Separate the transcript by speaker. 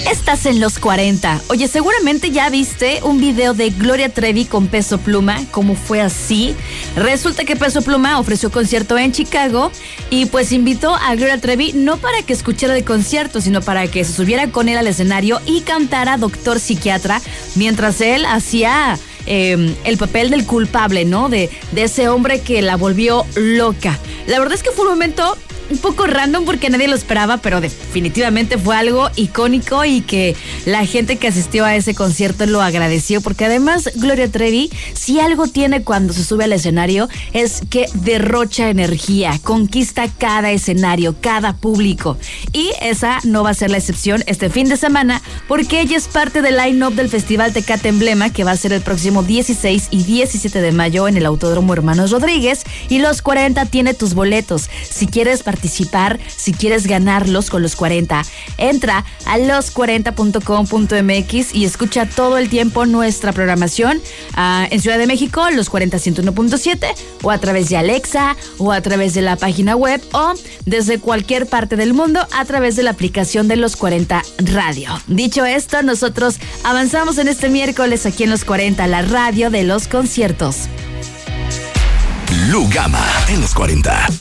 Speaker 1: Estás en los 40. Oye, seguramente ya viste un video de Gloria Trevi con Peso Pluma. ¿Cómo fue así? Resulta que Peso Pluma ofreció concierto en Chicago y pues invitó a Gloria Trevi no para que escuchara el concierto, sino para que se subiera con él al escenario y cantara Doctor Psiquiatra mientras él hacía el papel del culpable, ¿no? De ese hombre que la volvió loca. La verdad es que fue un momento un poco random porque nadie lo esperaba, pero definitivamente fue algo icónico y que la gente que asistió a ese concierto lo agradeció, porque además Gloria Trevi, si algo tiene cuando se sube al escenario, es que derrocha energía, conquista cada escenario, cada público. Y esa no va a ser la excepción este fin de semana, porque ella es parte del line-up del Festival Tecate Emblema, que va a ser el próximo 16 y 17 de mayo en el Autódromo Hermanos Rodríguez, y Los 40 tiene tus boletos. Si quieres participar, si quieres ganarlos con Los 40, entra a los40.com.mx y escucha todo el tiempo nuestra programación en Ciudad de México, Los 40 101.7, o a través de Alexa, o a través de la página web, o desde cualquier parte del mundo a través de la aplicación de Los 40 Radio. Dicho esto, nosotros avanzamos en este miércoles aquí en Los 40, la radio de los conciertos.
Speaker 2: Lugama en Los 40.